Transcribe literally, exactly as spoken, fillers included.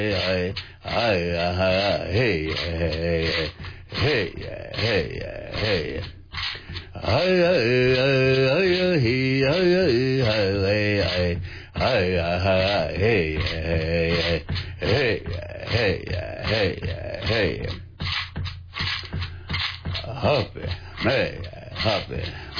hey, hey, hey, hey, hey, hey, hey. Hey, hey, hey, hey, hey, hey, hey, hey, hey, hey, hey. Happy, hey, happy.